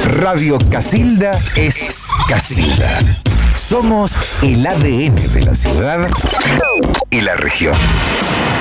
Radio Casilda es Casilda. Somos el ADN de la ciudad y la región.